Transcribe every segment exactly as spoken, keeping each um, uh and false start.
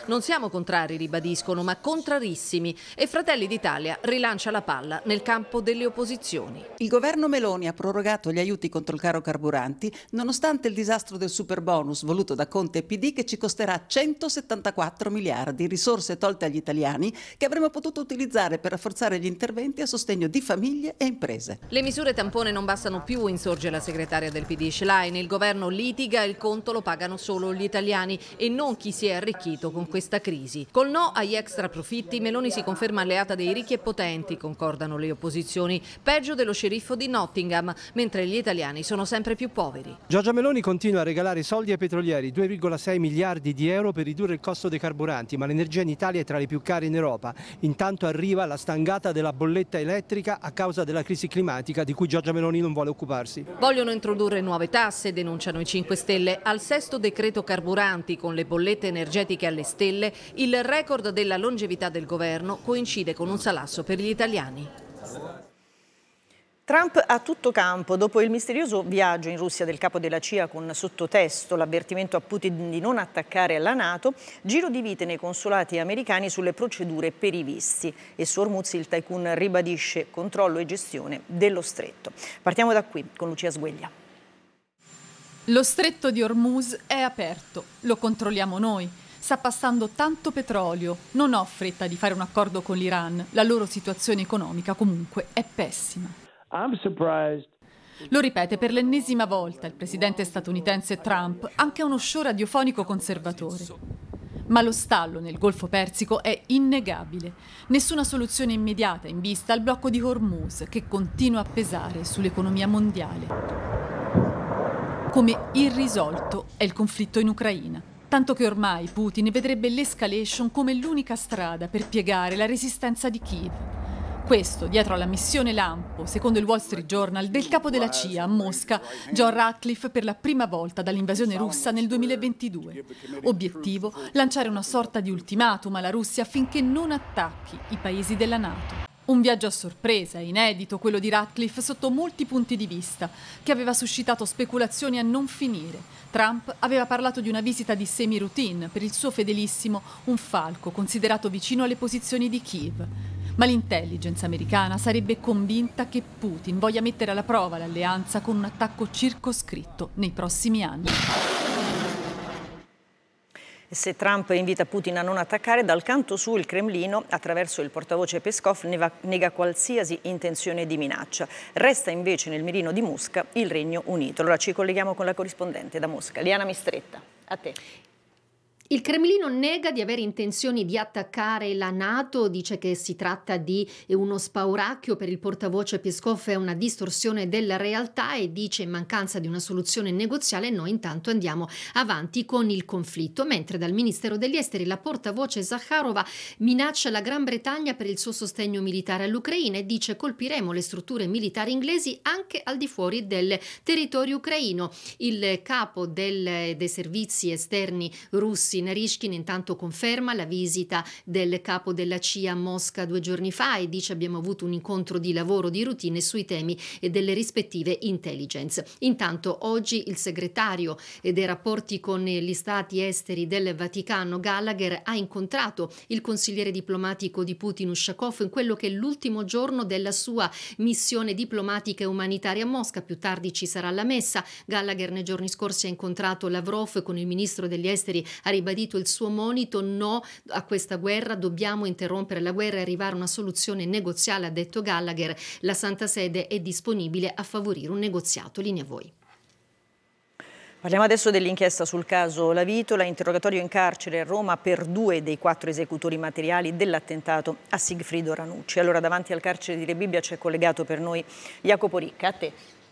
Non siamo contrari, ribadiscono, ma contrarissimi. E Fratelli d'Italia rilancia la palla nel campo delle opposizioni. Il governo Meloni ha prorogato gli aiuti contro il caro carburanti, nonostante il disastro del superbonus voluto da Conte e P D che ci costerà centosettantaquattro miliardi, risorse tolte agli italiani che avremmo potuto utilizzare per rafforzare gli interventi a sostegno di famiglie e imprese. Le misure tampone non bastano più, insorge la segretaria del P D Schlein. Il governo litiga e il conto lo pagano solo gli italiani e non chi si è arricchito con questa crisi. Col no agli extra profitti, Meloni si conferma alleata dei ricchi e potenti, concordano le opposizioni. Peggio dello sceriffo di Nottingham, mentre gli italiani sono sempre più poveri. Giorgia Meloni continua a regalare soldi ai petrolieri, due virgola sei miliardi di euro per ridurre il costo dei carburanti, ma l'energia in Italia è tra le più care in Europa. Intanto arriva la stangata della bolletta elettrica a causa della crisi climatica di cui Giorgia Meloni non vuole occuparsi. Vogliono introdurre nuove tasse, denunciano i cinque Stelle. Al sesto decreto carburanti con le bollette energetiche alle stelle, il record della longevità del governo coincide con un salasso per gli italiani. Trump a tutto campo. Dopo il misterioso viaggio in Russia del capo della C I A con sottotesto l'avvertimento a Putin di non attaccare la NATO, giro di vite nei consolati americani sulle procedure per i visti. E su Hormuz il tycoon ribadisce controllo e gestione dello stretto. Partiamo da qui con Lucia Sgueglia. Lo stretto di Hormuz è aperto, lo controlliamo noi. Sta passando tanto petrolio, non ho fretta di fare un accordo con l'Iran, la loro situazione economica comunque è pessima. I'm surprised. Lo ripete per l'ennesima volta il presidente statunitense Trump, anche a uno show radiofonico conservatore. Ma lo stallo nel Golfo Persico è innegabile. Nessuna soluzione immediata in vista al blocco di Hormuz, che continua a pesare sull'economia mondiale. Come irrisolto è il conflitto in Ucraina. Tanto che ormai Putin vedrebbe l'escalation come l'unica strada per piegare la resistenza di Kiev. Questo dietro alla missione lampo, secondo il Wall Street Journal, del capo della C I A a Mosca, John Ratcliffe, per la prima volta dall'invasione russa nel duemilaventidue. Obiettivo: lanciare una sorta di ultimatum alla Russia affinché non attacchi i paesi della NATO. Un viaggio a sorpresa, inedito, quello di Ratcliffe sotto molti punti di vista, che aveva suscitato speculazioni a non finire. Trump aveva parlato di una visita di semi-routine per il suo fedelissimo, un falco considerato vicino alle posizioni di Kiev. Ma l'intelligence americana sarebbe convinta che Putin voglia mettere alla prova l'alleanza con un attacco circoscritto nei prossimi anni. Se Trump invita Putin a non attaccare, dal canto suo il Cremlino, attraverso il portavoce Peskov, nega qualsiasi intenzione di minaccia. Resta invece nel mirino di Mosca il Regno Unito. Allora ci colleghiamo con la corrispondente da Mosca, Liana Mistretta. A te. Il Cremlino nega di avere intenzioni di attaccare la NATO, dice che si tratta di uno spauracchio. Per il portavoce Peskov è una distorsione della realtà e dice in mancanza di una soluzione negoziale noi intanto andiamo avanti con il conflitto. Mentre dal Ministero degli Esteri la portavoce Zakharova minaccia la Gran Bretagna per il suo sostegno militare all'Ucraina e dice colpiremo le strutture militari inglesi anche al di fuori del territorio ucraino. Il capo del, dei servizi esterni russi Narishkin intanto conferma la visita del capo della C I A a Mosca due giorni fa e dice abbiamo avuto un incontro di lavoro di routine sui temi e delle rispettive intelligence. Intanto oggi il segretario dei rapporti con gli stati esteri del Vaticano Gallagher ha incontrato il consigliere diplomatico di Putin Ushakov in quello che è l'ultimo giorno della sua missione diplomatica e umanitaria a Mosca. Più tardi ci sarà la messa. Gallagher nei giorni scorsi ha incontrato Lavrov con il ministro degli esteri, ha ribadito il suo monito no a questa guerra, dobbiamo interrompere la guerra e arrivare a una soluzione negoziale, ha detto Gallagher. La Santa Sede è disponibile a favorire un negoziato. Linea a voi. Parliamo adesso dell'inchiesta sul caso La Vitola, interrogatorio in carcere a Roma per due dei quattro esecutori materiali dell'attentato a Sigfrido Ranucci. Allora davanti al carcere di Rebibbia c'è collegato per noi Jacopo Ricca. A te.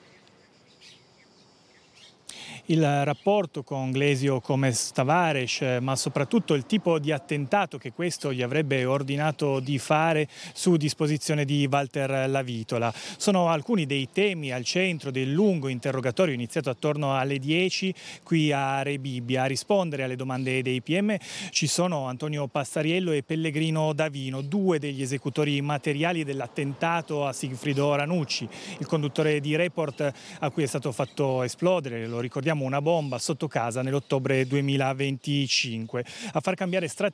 Il rapporto con Glesio Comes Tavares, ma soprattutto il tipo di attentato che questo gli avrebbe ordinato di fare su disposizione di Walter La Vitola. Sono alcuni dei temi al centro del lungo interrogatorio iniziato attorno alle dieci qui a Rebibbia. A rispondere alle domande dei P M ci sono Antonio Passariello e Pellegrino Davino, due degli esecutori materiali dell'attentato a Sigfrido Ranucci, il conduttore di Report a cui è stato fatto esplodere, lo ricordiamo, una bomba sotto casa nell'ottobre duemilaventicinque. A far cambiare strategia